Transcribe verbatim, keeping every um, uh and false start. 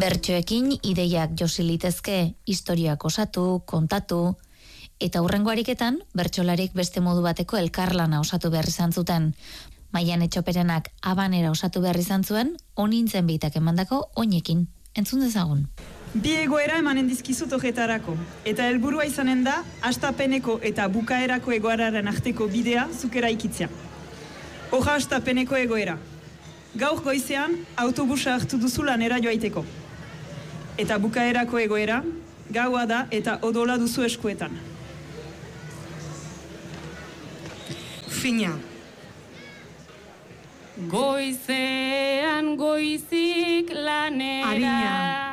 Bertsoekin ideiak josi litezke, historiak osatu, kontatu, eta hurrengo ariketan, bertsolarik beste modu bateko elkarlana osatu behar izan zuten. Maian Etxoperenak Habanera osatu behar izan zuen, onintzen bitak emandako oinekin. Entzun dezagun. Bi egoera emanen dizkizut horretarako. Eta helburua izanen da, hastapeneko eta bukaerako egoeraren arteko bidea zukera ikitzea. Horra hastapeneko egoera. Gaur goizean, autobusa hartu duzu lanera joaiteko. Eta bukaerako egoera, gaua da eta odola duzu eskuetan. Fina. Goizean goizik lanera. Arina.